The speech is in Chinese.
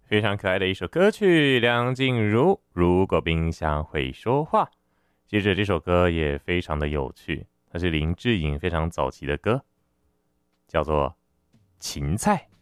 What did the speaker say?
非常可爱的一首歌曲，梁静茹。如果冰箱会说话。接着这首歌也非常的有趣，它是林志颖非常早期的歌，叫做《芹菜》。